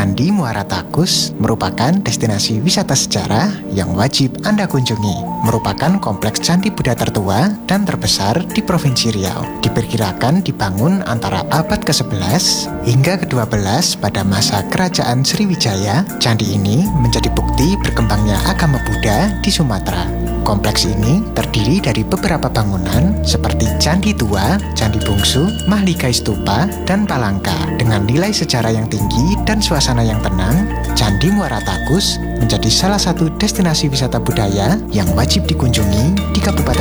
Candi Muara Takus merupakan destinasi wisata sejarah yang wajib Anda kunjungi. Merupakan kompleks candi Buddha tertua dan terbesar di Provinsi Riau. Diperkirakan dibangun antara abad ke-11 hingga ke-12 pada masa Kerajaan Sriwijaya. Candi ini menjadi bukti berkembangnya agama Buddha di Sumatera. Kompleks ini terdiri dari beberapa bangunan seperti Candi Tua, Candi Bungsu, Mahligai Stupa, dan Palangka. Dengan nilai sejarah yang tinggi dan suasana yang tenang, Candi Muara Takus menjadi salah satu destinasi wisata budaya yang wajib dikunjungi di Kabupaten